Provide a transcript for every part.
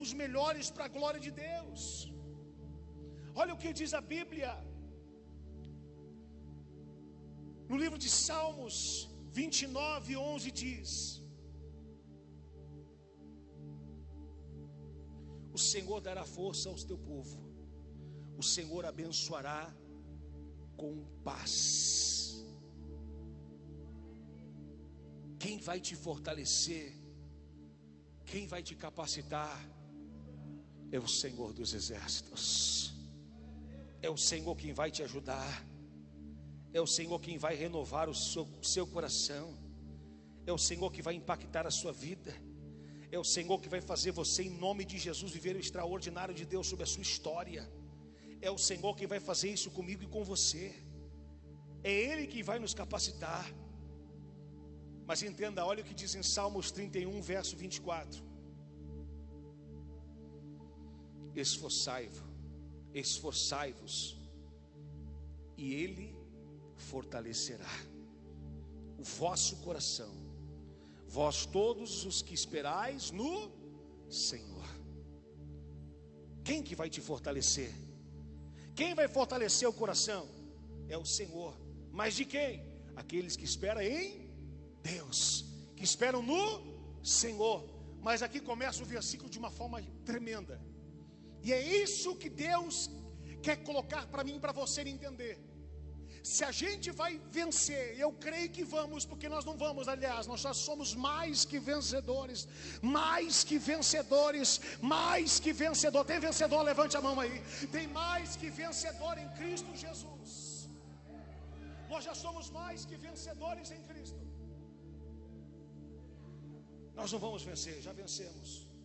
os melhores para a glória de Deus. Olha o que diz a Bíblia no livro de Salmos 29:11 diz: o Senhor dará força ao teu povo, o Senhor abençoará com paz. Quem vai te fortalecer, quem vai te capacitar, é o Senhor dos exércitos. É o Senhor quem vai te ajudar. É o Senhor quem vai renovar o seu coração. É o Senhor que vai impactar a sua vida. É o Senhor que vai fazer você, em nome de Jesus, viver o extraordinário de Deus sobre a sua história. É o Senhor quem vai fazer isso comigo e com você. É Ele que vai nos capacitar. Mas entenda, olha o que diz em Salmos 31, verso 24: esforçai-vos, e Ele fortalecerá o vosso coração, vós todos os que esperais no Senhor. Quem que vai te fortalecer? Quem vai fortalecer o coração? É o Senhor. Mas de quem? Aqueles que esperam em Deus, que esperam no Senhor. Mas aqui começa o versículo de uma forma tremenda. E é isso que Deus quer colocar para mim e para você entender. Se a gente vai vencer, eu creio que vamos, porque nós não vamos, aliás, nós já somos mais que vencedores, mais que vencedores, mais que vencedor. Tem vencedor? Levante a mão aí. Tem mais que vencedor em Cristo Jesus. Nós já somos mais que vencedores em Cristo. Nós não vamos vencer, já vencemos.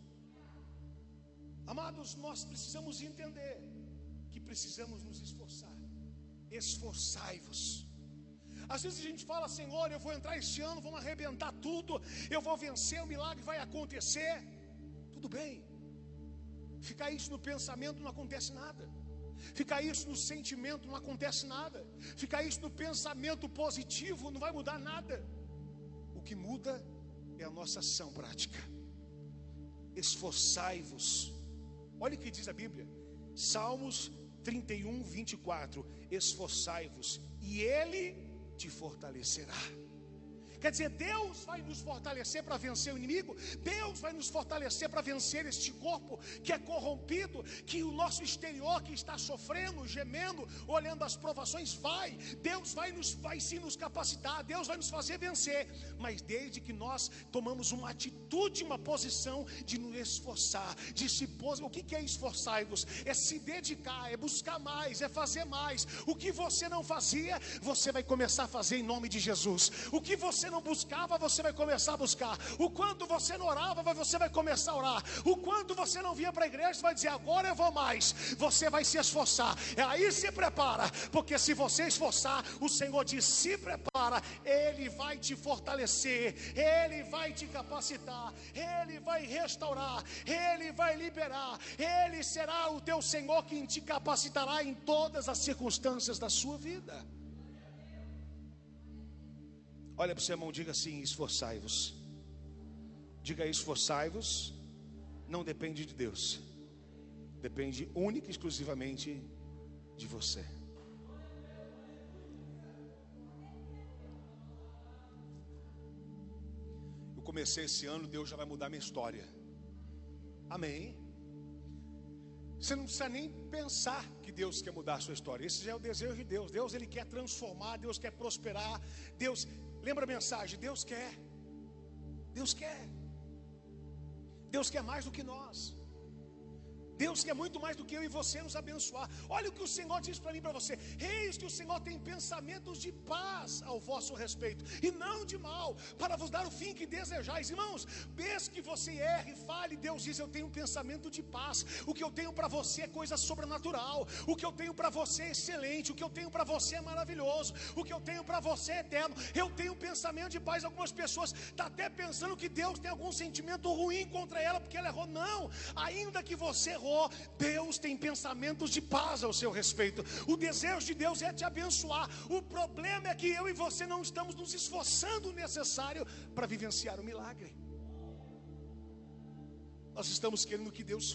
Amados, nós precisamos entender que precisamos nos esforçar. Esforçai-vos. Às vezes a gente fala: Senhor, eu vou entrar este ano, vamos arrebentar tudo, eu vou vencer, o milagre vai acontecer. Tudo bem. Ficar isso no pensamento não acontece nada. Ficar isso no sentimento não acontece nada. Ficar isso no pensamento positivo não vai mudar nada. O que muda é a nossa ação prática. Esforçai-vos. Olha o que diz a Bíblia, Salmos 31, 24: esforçai-vos, e Ele te fortalecerá. Quer dizer, Deus vai nos fortalecer para vencer o inimigo. Deus vai nos fortalecer para vencer este corpo que é corrompido, que o nosso exterior que está sofrendo, gemendo, olhando as provações, Deus vai sim nos capacitar. Deus vai nos fazer vencer, mas desde que nós tomamos uma atitude, uma posição de nos esforçar, de se pôr. O que é esforçar-vos? É se dedicar, é buscar mais, é fazer mais. O que você não fazia, você vai começar a fazer em nome de Jesus. O que você não buscava, você vai começar a buscar. O quanto você não orava, você vai começar a orar. O quanto você não vinha para a igreja, você vai dizer: agora eu vou mais. Você vai se esforçar. Aí se prepara, porque se você esforçar, o Senhor diz: se prepara, Ele vai te fortalecer, Ele vai te capacitar, Ele vai restaurar, Ele vai liberar, Ele será o teu Senhor quem te capacitará em todas as circunstâncias da sua vida. Olha para o seu irmão, diga assim: esforçai-vos. Diga: esforçai-vos. Não depende de Deus, depende única e exclusivamente de você. Eu comecei esse ano, Deus já vai mudar minha história. Amém. Você não precisa nem pensar que Deus quer mudar a sua história. Esse já é o desejo de Deus. Deus, Ele quer transformar, Deus quer prosperar. Deus, lembra a mensagem, Deus quer. Deus quer. Deus quer mais do que nós. Deus quer muito mais do que eu e você nos abençoar. Olha o que o Senhor diz para mim e para você: eis que o Senhor tem pensamentos de paz ao vosso respeito, e não de mal, para vos dar o fim que desejais. Irmãos, desde que você erre e fale, Deus diz: eu tenho um pensamento de paz. O que eu tenho para você é coisa sobrenatural. O que eu tenho para você é excelente. O que eu tenho para você é maravilhoso. O que eu tenho para você é eterno. Eu tenho um pensamento de paz. Algumas pessoas estão até pensando que Deus tem algum sentimento ruim contra ela porque ela errou. Não, ainda que você errou, Deus tem pensamentos de paz ao seu respeito. O desejo de Deus é te abençoar. O problema é que eu e você não estamos nos esforçando o necessário para vivenciar o milagre. Nós estamos querendo que Deus